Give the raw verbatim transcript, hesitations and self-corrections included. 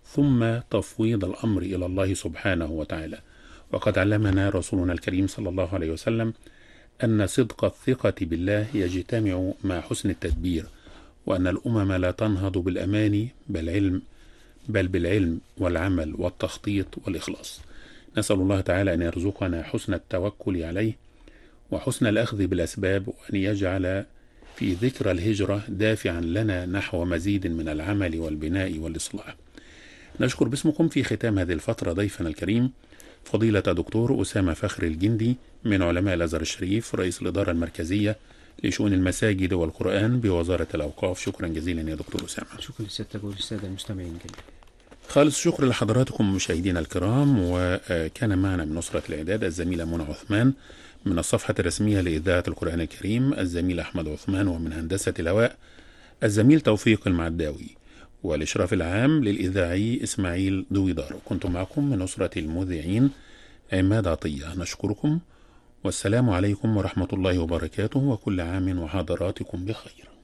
ثم تفويض الأمر إلى الله سبحانه وتعالى. وقد علمنا رسولنا الكريم صلى الله عليه وسلم أن صدق الثقة بالله يجتمع مع حسن التدبير، وأن الأمم لا تنهض بالأماني بل علم بل بالعلم والعمل والتخطيط والإخلاص. نسأل الله تعالى أن يرزقنا حسن التوكل عليه وحسن الأخذ بالأسباب، وأن يجعل في ذكر الهجرة دافعا لنا نحو مزيد من العمل والبناء والإصلاح. نشكر باسمكم في ختام هذه الفترة ضيفنا الكريم فضيلة دكتور أسامة فخر الجندي من علماء الأزهر الشريف، رئيس الإدارة المركزية لشؤون المساجد والقرآن بوزارة الأوقاف. شكرا جزيلا يا دكتور أسامة. شكرا لسيادتك وللسادة المستمعين جدا. خالص شكر لحضراتكم مشاهدينا الكرام. وكان معنا من نصرة الإعداد الزميلة منى عثمان، من الصفحة الرسمية لإذاعة القرآن الكريم الزميل أحمد عثمان، ومن هندسة الهواء الزميل توفيق المعداوي، والإشراف العام للإذاعي إسماعيل دويدار. كنت معكم من نصرة المذيعين عماد عطية. نشكركم والسلام عليكم ورحمة الله وبركاته، وكل عام وحضراتكم بخير.